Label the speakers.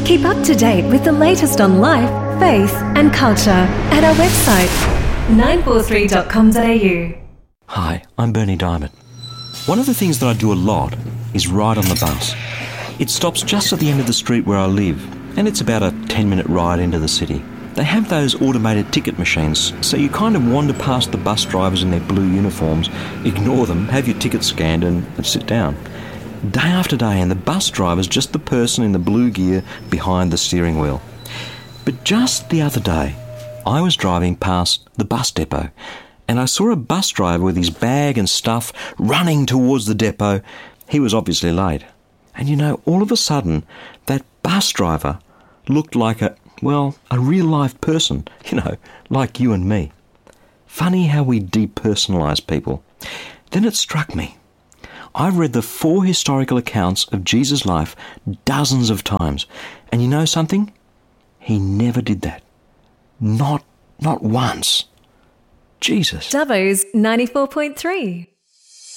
Speaker 1: Keep up to date with the latest on life, faith and culture at our website 943.com.au.
Speaker 2: Hi, I'm Bernie Diamond. One of the things that I do a lot is ride on the bus. It stops just at the end of the street where I live, and it's about a 10-minute ride into the city. They have those automated ticket machines, so you kind of wander past the bus drivers in their blue uniforms, ignore them, have your ticket scanned and sit down. Day after day, and the bus driver's just the person in the blue gear behind the steering wheel. But just the other day, I was driving past the bus depot, and I saw a bus driver with his bag and stuff running towards the depot. He was obviously late. And you know, all of a sudden, that bus driver looked like a real-life person, like you and me. Funny how we depersonalise people. Then it struck me. I've read the 4 historical accounts of Jesus' life dozens of times. And you know something? He never did that. Not once. Jesus.
Speaker 1: Dubbo's 94.3.